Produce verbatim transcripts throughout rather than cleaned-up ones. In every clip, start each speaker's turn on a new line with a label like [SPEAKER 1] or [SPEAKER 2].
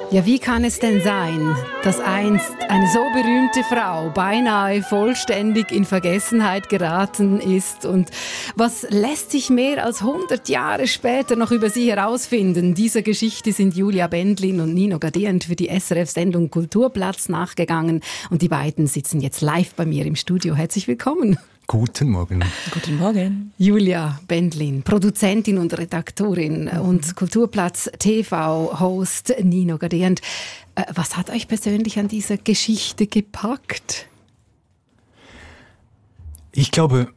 [SPEAKER 1] Ja, wie kann es denn sein, dass einst eine so berühmte Frau beinahe vollständig in Vergessenheit geraten ist? Und was lässt sich mehr als hundert Jahre später noch über sie herausfinden? Dieser Geschichte sind Julia Bendlin und Nino Gadient für die S R F-Sendung Kulturplatz nachgegangen. Und die beiden sitzen jetzt live bei mir im Studio. Herzlich willkommen.
[SPEAKER 2] Guten Morgen.
[SPEAKER 3] Guten Morgen.
[SPEAKER 1] Julia Bendlin, Produzentin und Redaktorin mhm. und Kulturplatz-T V-Host Nino Gadient. Was hat euch persönlich an dieser Geschichte gepackt?
[SPEAKER 2] Ich glaube,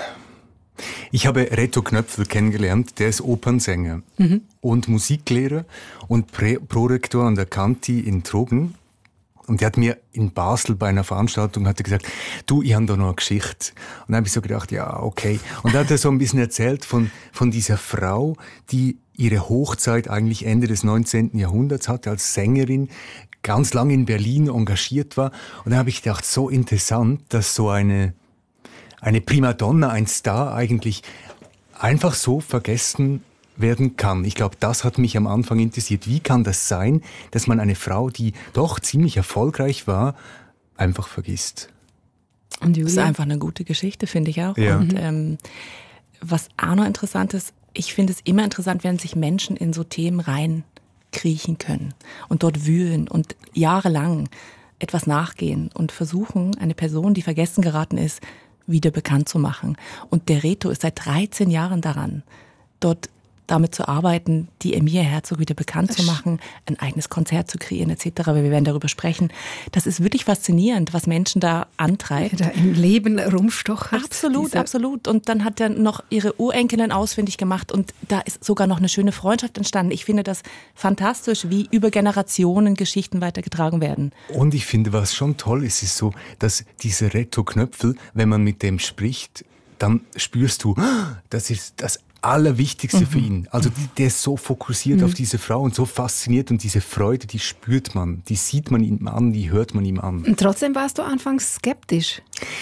[SPEAKER 2] ich habe Reto Knöpfel kennengelernt. Der ist Opernsänger mhm. und Musiklehrer und Prä- Prorektor an der Kanti in Trogen. Und der hat mir in Basel bei einer Veranstaltung hat er gesagt, du, ich habe da noch eine Geschichte. Und dann habe ich so gedacht, ja, okay. Und dann hat er so ein bisschen erzählt von, von dieser Frau, die ihre Hochzeit eigentlich Ende des neunzehnten Jahrhunderts hatte, als Sängerin, ganz lange in Berlin engagiert war. Und dann habe ich gedacht, so interessant, dass so eine, eine Primadonna, ein Star eigentlich einfach so vergessen werden kann. Ich glaube, das hat mich am Anfang interessiert. Wie kann das sein, dass man eine Frau, die doch ziemlich erfolgreich war, einfach vergisst?
[SPEAKER 3] Und Julia? Das ist einfach eine gute Geschichte, finde ich auch. Ja. Und ähm, was auch noch interessant ist, ich finde es immer interessant, wenn sich Menschen in so Themen reinkriechen können und dort wühlen und jahrelang etwas nachgehen und versuchen, eine Person, die vergessen geraten ist, wieder bekannt zu machen. Und der Reto ist seit dreizehn Jahren daran, dort damit zu arbeiten, die Emilia Herzog wieder bekannt zu machen, ein eigenes Konzert zu kreieren et cetera. Wir werden darüber sprechen. Das ist wirklich faszinierend, was Menschen da antreibt.
[SPEAKER 1] Da im Leben rumstochert.
[SPEAKER 3] Absolut, absolut. Und dann hat er noch ihre Urenkelin ausfindig gemacht und da ist sogar noch eine schöne Freundschaft entstanden. Ich finde das fantastisch, wie über Generationen Geschichten weitergetragen werden.
[SPEAKER 2] Und ich finde, was schon toll ist, ist so, dass dieser Reto Knöpfel, wenn man mit dem spricht, dann spürst du, das ist das Allerwichtigste mhm. für ihn. Also der ist so fokussiert mhm. auf diese Frau und so fasziniert und diese Freude, die spürt man, die sieht man ihm an, die hört man ihm an.
[SPEAKER 1] Und trotzdem warst du anfangs skeptisch.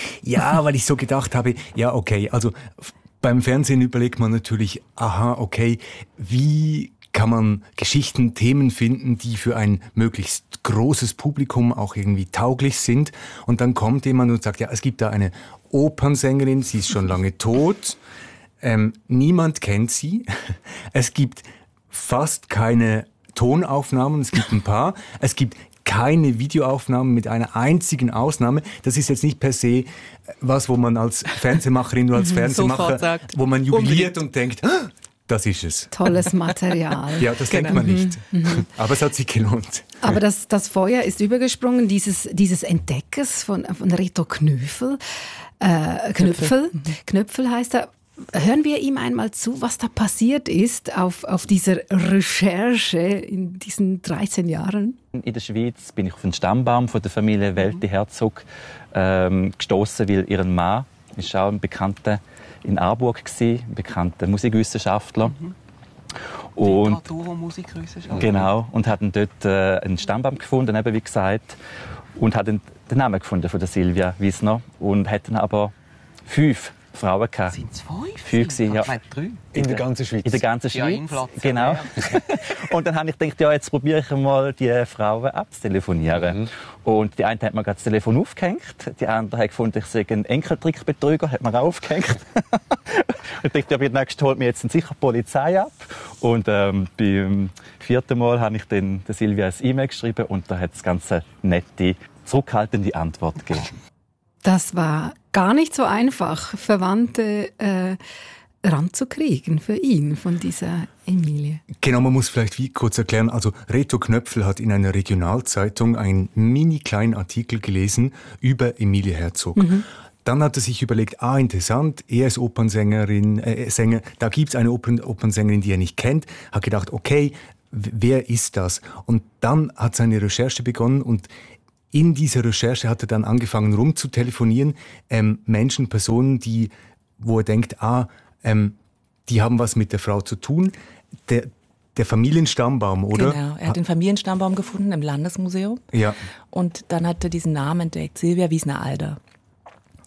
[SPEAKER 2] Ja, weil ich so gedacht habe, ja okay, also beim Fernsehen überlegt man natürlich, aha, okay, wie kann man Geschichten, Themen finden, die für ein möglichst großes Publikum auch irgendwie tauglich sind. Und dann kommt jemand und sagt, ja, es gibt da eine Opernsängerin, sie ist schon lange tot. Ähm, niemand kennt sie. Es gibt fast keine Tonaufnahmen, es gibt ein paar. Es gibt keine Videoaufnahmen mit einer einzigen Ausnahme. Das ist jetzt nicht per se was, wo man als Fernsehmacherin oder als Fernsehmacher, wo man jubiliert und denkt, ah, das ist es.
[SPEAKER 1] Tolles Material.
[SPEAKER 2] Ja, das genau. denkt man nicht. Mhm. Aber es hat sich gelohnt.
[SPEAKER 1] Aber das, das Feuer ist übergesprungen, dieses, dieses Entdeckers von, von Reto Knöpfel. Äh, Knöpfel. Mhm. Knöpfel heißt er. Hören wir ihm einmal zu, was da passiert ist auf, auf dieser Recherche in diesen dreizehn Jahren.
[SPEAKER 4] In der Schweiz bin ich auf den Stammbaum von der Familie Welti Herzog ähm, gestoßen, weil ihr Mann ist auch ein bekannter in Aarburg gewesen, ein bekannter Musikwissenschaftler.
[SPEAKER 5] Mhm.
[SPEAKER 4] Und
[SPEAKER 5] Musikwissenschaftler.
[SPEAKER 4] Genau, und hat dort äh, einen Stammbaum gefunden, eben wie gesagt, und hat den, den Namen gefunden von der Silvia Wiesner und hat dann aber fünf Frauen gehabt.
[SPEAKER 5] Sind es fünf?
[SPEAKER 4] Fünf gewesen, ja.
[SPEAKER 5] Ich meine drei.
[SPEAKER 2] In der ganzen Schweiz?
[SPEAKER 4] In der ganzen Schweiz,
[SPEAKER 5] ja, Inflation,
[SPEAKER 4] genau.
[SPEAKER 5] Ja.
[SPEAKER 4] Und dann habe ich gedacht, ja, jetzt probiere ich mal, die Frauen abzutelefonieren. Mhm. Und die eine hat mir gerade das Telefon aufgehängt, die andere hat gefunden, ich sei ein Enkeltrickbetrüger, hat mir auch aufgehängt. Ich dachte, ja, bei der nächsten holt mir jetzt sicher die Polizei ab. Und ähm, beim vierten Mal habe ich dann der Silvia ein E-Mail geschrieben und da hat das ganze nette, zurückhaltende Antwort gegeben.
[SPEAKER 1] Das war gar nicht so einfach, Verwandte äh, ranzukriegen für ihn von dieser Emilie.
[SPEAKER 2] Genau, man muss vielleicht wie kurz erklären, also Reto Knöpfel hat in einer Regionalzeitung einen mini kleinen Artikel gelesen über Emilie Herzog. Mhm. Dann hat er sich überlegt, ah, interessant, er ist Opernsängerin, äh, Sänger, da gibt's eine Opern, Opernsängerin, die er nicht kennt, hat gedacht, okay, wer ist das? Und dann hat seine Recherche begonnen und in dieser Recherche hat er dann angefangen rumzutelefonieren, ähm, Menschen, Personen, die, wo er denkt, ah, ähm, die haben was mit der Frau zu tun. Der, der Familienstammbaum, oder?
[SPEAKER 3] Genau, er hat den Familienstammbaum gefunden im Landesmuseum.
[SPEAKER 2] Ja.
[SPEAKER 3] Und dann hat er diesen Namen entdeckt, Silvia Wiesner-Alder.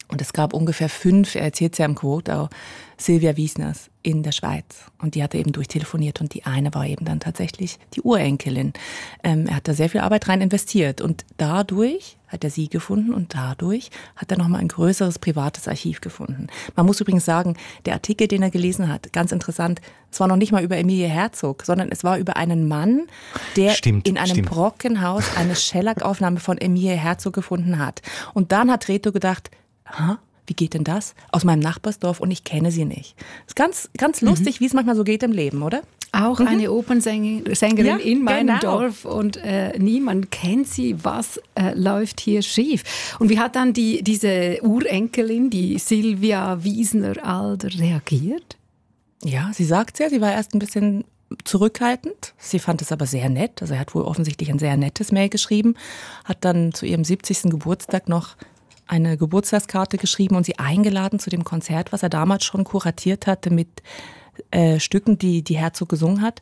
[SPEAKER 3] Und es gab ungefähr fünf, er erzählt es ja im Quote auch, Sylvia Wiesners in der Schweiz. Und die hat er eben durchtelefoniert und die eine war eben dann tatsächlich die Urenkelin. Ähm, er hat da sehr viel Arbeit rein investiert und dadurch hat er sie gefunden und dadurch hat er nochmal ein größeres privates Archiv gefunden. Man muss übrigens sagen, der Artikel, den er gelesen hat, ganz interessant, es war noch nicht mal über Emilie Herzog, sondern es war über einen Mann, der
[SPEAKER 2] stimmt,
[SPEAKER 3] in einem
[SPEAKER 2] stimmt.
[SPEAKER 3] Brockenhaus eine Schellack-Aufnahme von Emilie Herzog gefunden hat. Und dann hat Reto gedacht, ha? Wie geht denn das? Aus meinem Nachbarsdorf und ich kenne sie nicht. Das ist ganz, ganz lustig, mhm. wie es manchmal so geht im Leben, oder?
[SPEAKER 1] Auch mhm. eine Opernsängerin ja, in meinem
[SPEAKER 3] genau.
[SPEAKER 1] Dorf und äh, niemand kennt sie. Was äh, läuft hier schief? Und wie hat dann die, diese Urenkelin, die Sylvia Wiesner-Alder, reagiert?
[SPEAKER 3] Ja, sie sagt ja, sie war erst ein bisschen zurückhaltend. Sie fand es aber sehr nett. Also er hat wohl offensichtlich ein sehr nettes Mail geschrieben, hat dann zu ihrem siebzigsten Geburtstag noch eine Geburtstagskarte geschrieben und sie eingeladen zu dem Konzert, was er damals schon kuratiert hatte mit äh, Stücken, die die Herzog gesungen hat.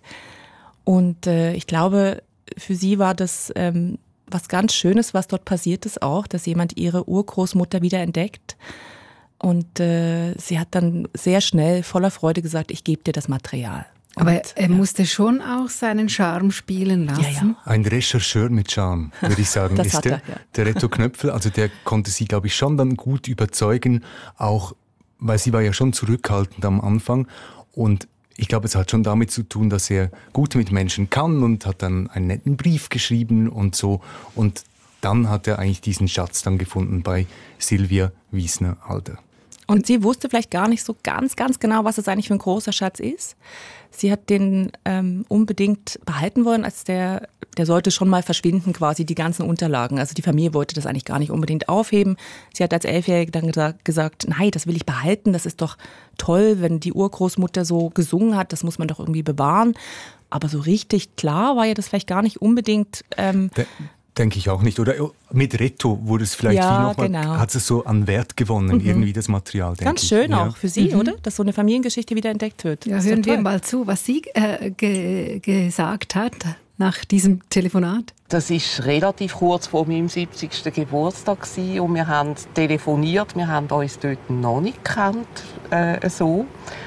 [SPEAKER 3] Und äh, ich glaube, für sie war das ähm, was ganz Schönes, was dort passiert ist auch, dass jemand ihre Urgroßmutter wiederentdeckt. Und äh, sie hat dann sehr schnell voller Freude gesagt, ich gebe dir das Material.
[SPEAKER 1] Aber
[SPEAKER 3] Und,
[SPEAKER 1] er
[SPEAKER 3] ja.
[SPEAKER 1] musste schon auch seinen Charme spielen lassen.
[SPEAKER 3] Ja, ja.
[SPEAKER 2] Ein Rechercheur mit Charme, würde ich sagen,
[SPEAKER 3] Das
[SPEAKER 2] ist
[SPEAKER 3] hat
[SPEAKER 2] der.
[SPEAKER 3] er, ja.
[SPEAKER 2] Der Reto Knöpfel, also der konnte sie, glaube ich, schon dann gut überzeugen, auch weil sie war ja schon zurückhaltend am Anfang. Und ich glaube, es hat schon damit zu tun, dass er gut mit Menschen kann und hat dann einen netten Brief geschrieben und so. Und dann hat er eigentlich diesen Schatz dann gefunden bei Sylvia Wiesner-Alder.
[SPEAKER 3] Und sie wusste vielleicht gar nicht so ganz, ganz genau, was es eigentlich für ein großer Schatz ist. Sie hat den ähm, unbedingt behalten wollen, als der, der sollte schon mal verschwinden quasi, die ganzen Unterlagen. Also die Familie wollte das eigentlich gar nicht unbedingt aufheben. Sie hat als Elfjährige dann gesagt, gesagt, nein, das will ich behalten, das ist doch toll, wenn die Urgroßmutter so gesungen hat, das muss man doch irgendwie bewahren. Aber so richtig klar war ja das vielleicht gar nicht unbedingt. Ähm,
[SPEAKER 2] De- Denke ich auch nicht. Oder mit Reto wurde es vielleicht
[SPEAKER 3] Ja,
[SPEAKER 2] wie nochmal,
[SPEAKER 3] genau.
[SPEAKER 2] hat es so an Wert gewonnen,
[SPEAKER 3] Mhm.
[SPEAKER 2] irgendwie das Material, denke
[SPEAKER 3] Ganz
[SPEAKER 2] ich.
[SPEAKER 3] schön
[SPEAKER 2] Ja.
[SPEAKER 3] auch für Sie,
[SPEAKER 1] Mhm.
[SPEAKER 3] oder? Dass so eine Familiengeschichte wieder entdeckt wird.
[SPEAKER 1] Ja,
[SPEAKER 3] Ist doch
[SPEAKER 1] hören wir
[SPEAKER 3] toll.
[SPEAKER 1] mal zu, was sie äh, ge- gesagt hat nach diesem Telefonat.
[SPEAKER 5] Das war relativ kurz vor meinem siebzigsten Geburtstag gewesen und wir haben telefoniert. Wir haben uns dort noch nicht gekannt, äh, so.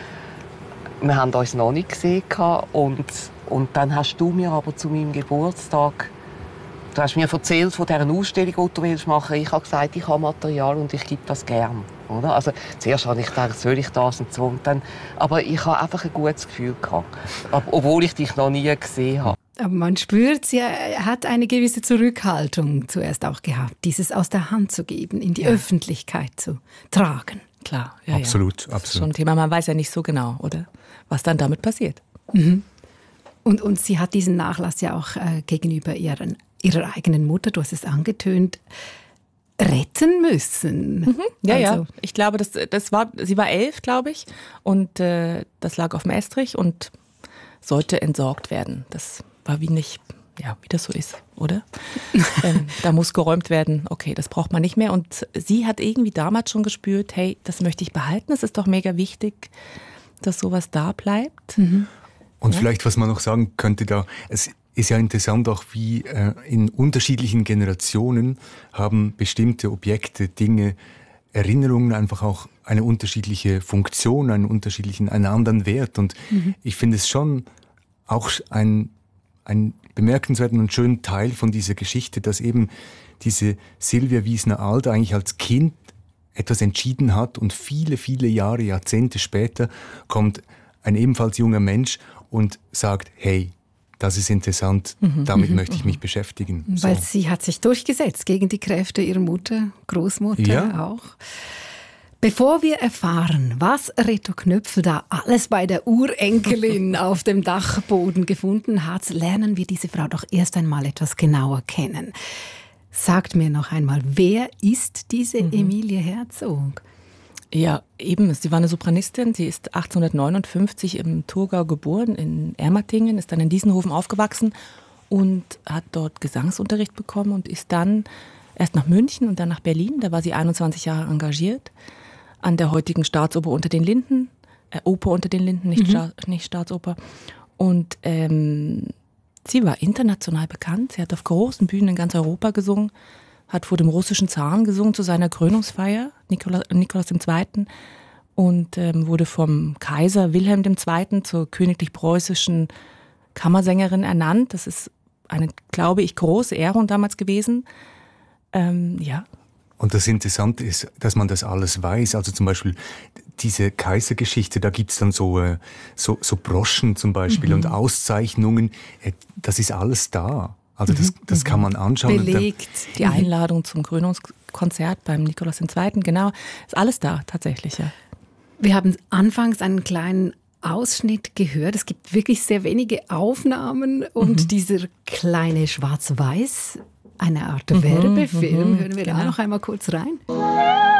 [SPEAKER 5] Wir haben uns noch nicht gesehen und, und dann hast du mir aber zu meinem Geburtstag Du hast mir erzählt von dieser Ausstellung, die du willst machen. Ich habe gesagt, ich habe Material und ich gebe das gern. Oder? Also, zuerst habe ich gedacht, soll ich das und so. Und dann, aber ich habe einfach ein gutes Gefühl gehabt, obwohl ich dich noch nie gesehen habe.
[SPEAKER 1] Aber man spürt, sie hat eine gewisse Zurückhaltung zuerst auch gehabt, dieses aus der Hand zu geben, in die ja. Öffentlichkeit zu tragen.
[SPEAKER 3] Klar, ja,
[SPEAKER 2] absolut,
[SPEAKER 3] ja. Das
[SPEAKER 2] absolut.
[SPEAKER 3] ist schon ein Thema, man weiß ja nicht so genau, oder? Was dann damit passiert.
[SPEAKER 1] Mhm. Und, und sie hat diesen Nachlass ja auch äh, gegenüber ihren ihrer eigenen Mutter, du hast es angetönt, retten müssen.
[SPEAKER 3] Mhm. Ja,
[SPEAKER 1] also.
[SPEAKER 3] ja. Ich glaube, das, das war, sie war elf, glaube ich, und äh, das lag auf dem Estrich und sollte entsorgt werden. Das war wie nicht, ja, wie das so ist, oder? ähm, da muss geräumt werden. Okay, das braucht man nicht mehr. Und sie hat irgendwie damals schon gespürt, hey, das möchte ich behalten. Es ist doch mega wichtig, dass sowas da bleibt.
[SPEAKER 1] Mhm.
[SPEAKER 2] Und
[SPEAKER 3] ja.
[SPEAKER 2] vielleicht, was man noch sagen könnte, da es ist ja interessant auch, wie äh, in unterschiedlichen Generationen haben bestimmte Objekte, Dinge, Erinnerungen einfach auch eine unterschiedliche Funktion, einen unterschiedlichen, einen anderen Wert. Und mhm. ich finde es schon auch ein, ein bemerkenswerten und schönen Teil von dieser Geschichte, dass eben diese Sylvia Wiesner-Alder eigentlich als Kind etwas entschieden hat und viele, viele Jahre, Jahrzehnte später kommt ein ebenfalls junger Mensch und sagt, hey, das ist interessant, mhm, damit mhm, möchte ich mich beschäftigen.
[SPEAKER 1] Weil
[SPEAKER 2] so.
[SPEAKER 1] sie hat sich durchgesetzt gegen die Kräfte ihrer Mutter, Großmutter
[SPEAKER 2] ja.
[SPEAKER 1] auch. Bevor wir erfahren, was Reto Knöpfel da alles bei der Urenkelin auf dem Dachboden gefunden hat, lernen wir diese Frau doch erst einmal etwas genauer kennen. Sagt mir noch einmal, wer ist diese mhm. Emilie Herzog?
[SPEAKER 3] Ja, eben. Sie war eine Sopranistin. Sie ist achtzehnhundertneunundfünfzig im Thurgau geboren, in Ermatingen, ist dann in Diessenhofen aufgewachsen und hat dort Gesangsunterricht bekommen und ist dann erst nach München und dann nach Berlin. Da war sie einundzwanzig Jahre engagiert an der heutigen Staatsoper unter den Linden, äh, Oper unter den Linden, nicht, mhm. Sta- nicht Staatsoper. Und ähm, sie war international bekannt. Sie hat auf großen Bühnen in ganz Europa gesungen. hat vor dem russischen Zaren gesungen zu seiner Krönungsfeier, Nikolaus, Nikolaus der Zweite. Und ähm, wurde vom Kaiser Wilhelm der Zweite zur königlich-preußischen Kammersängerin ernannt. Das ist eine, glaube ich, große Ehrung damals gewesen. Ähm, ja.
[SPEAKER 2] Und das Interessante ist, dass man das alles weiß. Also zum Beispiel diese Kaisergeschichte, da gibt's dann so, äh, so, so Broschen zum Beispiel mhm. und Auszeichnungen. Äh, das ist alles da. Also das, das kann man anschauen.
[SPEAKER 3] Belegt. Die Einladung zum Krönungskonzert beim Nikolaus der Zweite, genau. Ist alles da, tatsächlich, ja.
[SPEAKER 1] Wir haben anfangs einen kleinen Ausschnitt gehört. Es gibt wirklich sehr wenige Aufnahmen und mhm. dieser kleine Schwarz-Weiß, eine Art mhm, Werbefilm. Hören wir genau. da noch einmal kurz rein.